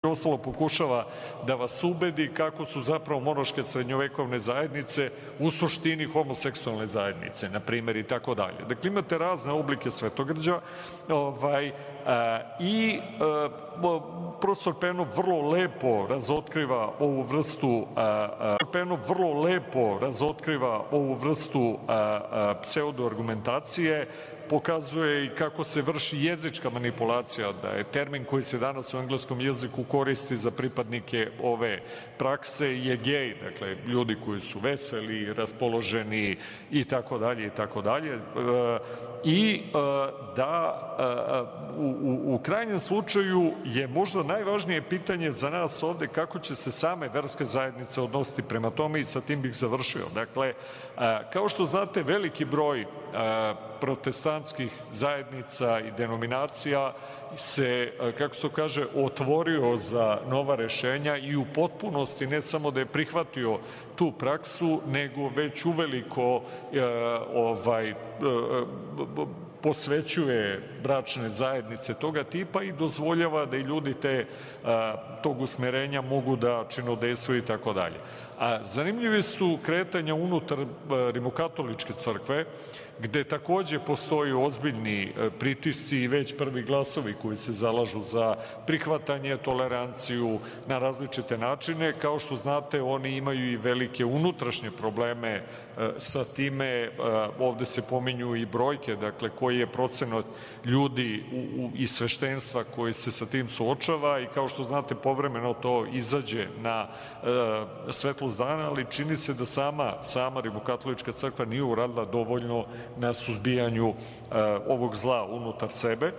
ostalo pokušava da vas ubedi kako su zapravo monaške srednjovekovne zajednice u suštini homoseksualne zajednice, na primjer, i tako dalje. Dakle, imate razne oblike svetogrđa i profesor Penov vrlo lepo razotkriva ovu vrstu pseudoargumentacije, pokazuje i kako se vrši jezička manipulacija, da je termin koji se danas u engleskom jeziku koristi za pripadnike ove prakse je gej, dakle ljudi koji su veseli, raspoloženi i tako dalje i tako dalje, i da u krajnjem slučaju je možda najvažnije pitanje za nas ovde kako će se same verske zajednice odnositi prema tome, i sa tim bih završio. Dakle, kao što znate, veliki broj protestantskih zajednica i denominacija se, kako se to kaže, otvorio za nova rešenja i u potpunosti ne samo da je prihvatio tu praksu, nego već uveliko posvećuje bračne zajednice toga tipa i dozvoljava da i ljudi tog usmerenja mogu da činodejstvuju i tako dalje. Zanimljivi su kretanja unutar rimokatoličke crkve, gde takođe postoji ozbiljni pritisci i već prvi glasovi koji se zalažu za prihvatanje, toleranciju na različite načine. Kao što znate, oni imaju i velike unutrašnje probleme sa time. Ovde se pominju i brojke, dakle, koji je procenat ljudi i sveštenstva koji se sa tim suočava, i kao što znate, povremeno to izađe na svetlost dana, ali čini se da sama rimokatolička crkva nije uradila dovoljno na suzbijanju ovog zla unutar sebe.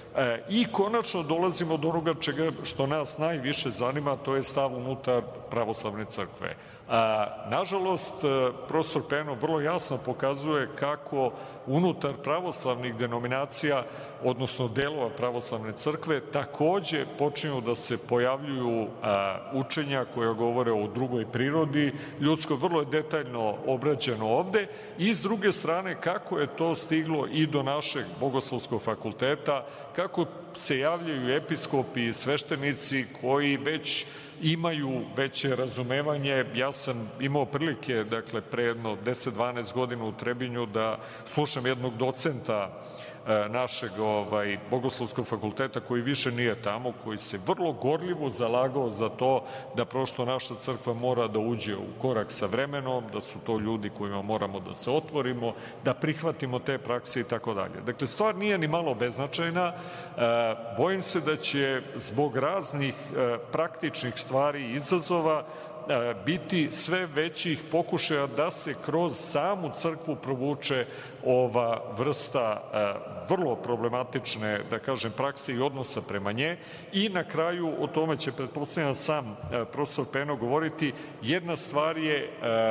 I konačno dolazimo do onoga što nas najviše zanima, to je stav unutar pravoslavne crkve. Nažalost, profesor Penov vrlo jasno pokazuje kako unutar pravoslavnih denominacija, odnosno delova pravoslavne crkve, takođe počinju da se pojavljuju učenja koja govore o drugoj prirodi ljudskoj, vrlo je detaljno obrađeno ovde, i s druge strane kako je to stiglo i do našeg bogoslovskog fakulteta, kako se javljaju episkopi i sveštenici koji već imaju veće razumevanje. Ja sam imao prilike, dakle, pre jedno 10-12 godina u Trebinju da slušam jednog docenta našeg bogoslovskog fakulteta koji više nije tamo, koji se vrlo gorljivo zalagao za to da prosto naša crkva mora da uđe u korak sa vremenom, da su to ljudi kojima moramo da se otvorimo, da prihvatimo te prakse i tako dalje. Dakle, stvar nije ni malo beznačajna. Bojim se da će zbog raznih praktičnih stvari i izazova biti sve većih pokušaja da se kroz samu crkvu provuče ova vrsta vrlo problematične, da kažem, prakse i odnosa prema nje. I na kraju, o tome će, pretpostavljam, sam profesor Penov govoriti, jedna stvar je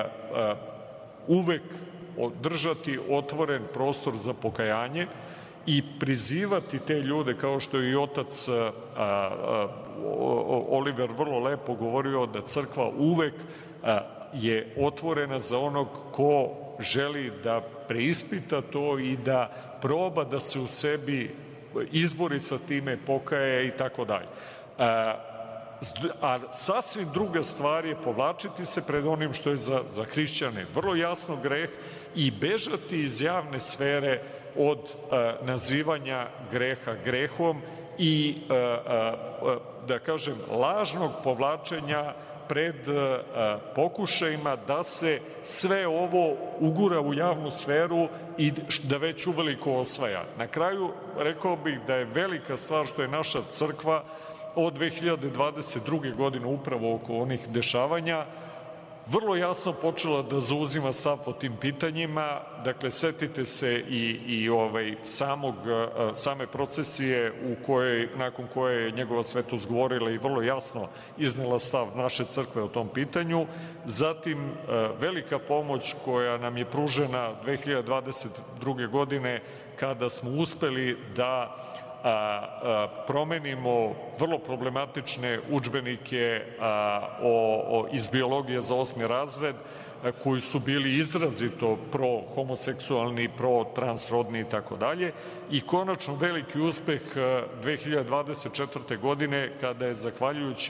uvek držati otvoren prostor za pokajanje i prizivati te ljude, kao što je i otac Oliver vrlo lepo govorio, da crkva uvek je otvorena za onog ko želi da preispita to i da proba da se u sebi izbori sa time, pokaje i tako dalje. A sasvim druga stvar je povlačiti se pred onim što je za hrišćane vrlo jasno greh i bežati iz javne sfere od nazivanja greha grehom i, da kažem, lažnog povlačenja pred pokušajima da se sve ovo ugura u javnu sferu i da već uveliko osvaja. Na kraju, rekao bih da je velika stvar što je naša crkva od 2022. godine, upravo oko onih dešavanja, vrlo jasno počela da zauzima stav po tim pitanjima. Dakle, setite se i same procesije nakon koje je njegova svetost govorila i vrlo jasno iznela stav naše crkve o tom pitanju. Zatim, velika pomoć koja nam je pružena 2022. godine kada smo uspeli da promenimo vrlo problematične udžbenike iz biologije za 8. razred, koji su bili izrazito pro-homoseksualni, pro-transrodni i tako dalje. I konačno veliki uspeh 2024. godine kada je, zahvaljujući